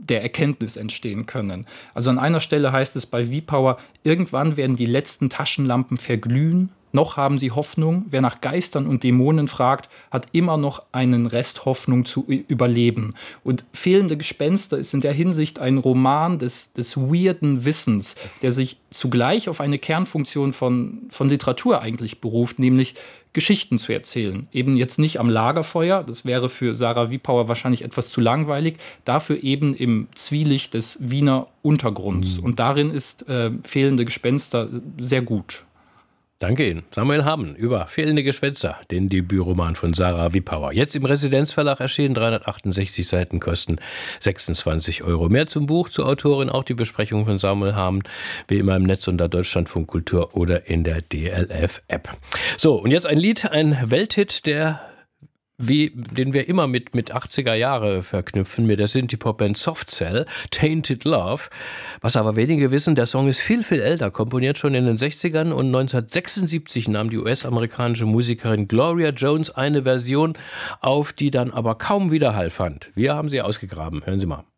der Erkenntnis entstehen können. Also an einer Stelle heißt es bei V-Power, irgendwann werden die letzten Taschenlampen verglühen, noch haben sie Hoffnung. Wer nach Geistern und Dämonen fragt, hat immer noch einen Rest Hoffnung zu überleben. Und Fehlende Gespenster ist in der Hinsicht ein Roman des weirden Wissens, der sich zugleich auf eine Kernfunktion von Literatur eigentlich beruft, nämlich Geschichten zu erzählen. Eben jetzt nicht am Lagerfeuer, das wäre für Sarah V-Power wahrscheinlich etwas zu langweilig, dafür eben im Zwielicht des Wiener Untergrunds. Und darin ist Fehlende Gespenster sehr gut. Danke Ihnen. Samuel Haben über Fehlende Gespenster, den Debütroman von Sarah V-Power. Jetzt im Residenzverlag erschienen, 368 Seiten, kosten 26 €. Mehr zum Buch, zur Autorin, auch die Besprechung von Samuel Haben, wie immer im Netz unter Deutschlandfunk Kultur oder in der DLF-App. So, und jetzt ein Lied, ein Welthit, den wir immer mit 80er Jahre verknüpfen, mit der Synthie-Pop-Band Soft Cell, Tainted Love. Was aber wenige wissen, der Song ist viel, viel älter, komponiert schon in den 60ern, und 1976 nahm die US-amerikanische Musikerin Gloria Jones eine Version auf, die dann aber kaum Widerhall fand. Wir haben sie ausgegraben. Hören Sie mal.